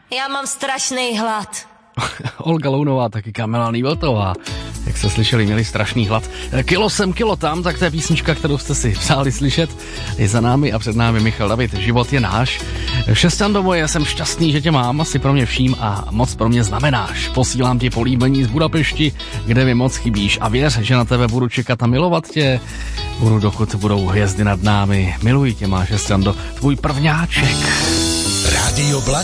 Já mám strašný hlad. Olga Lounová, taky Kamila Nýveltová. Jak jste slyšeli, měli strašný hlad. Kilo sem, kilo tam, tak to je písnička, kterou jste si přáli slyšet. Je za námi a před námi Michal David. Život je náš. Šesťando moje, jsem šťastný, že tě mám, asi pro mě vším a moc pro mě znamenáš. Posílám ti políbení z Budapešti, kde mi moc chybíš a věř, že na tebe budu čekat a milovat tě. Budu, dokud budou hvězdy nad námi. Miluji tě, má Šesťando, tvůj prvňáček. Rádio Black.